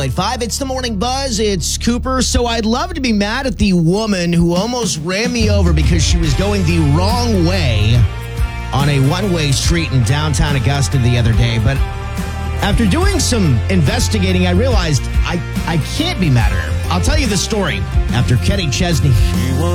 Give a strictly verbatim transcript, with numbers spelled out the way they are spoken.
Five, it's the morning buzz. It's Cooper. So I'd love to be mad at the woman who almost ran me over because she was going the wrong way on a one-way street in downtown Augusta the other day. But after doing some investigating, I realized I, I can't be mad at her. I'll tell you the story after Kenny Chesney.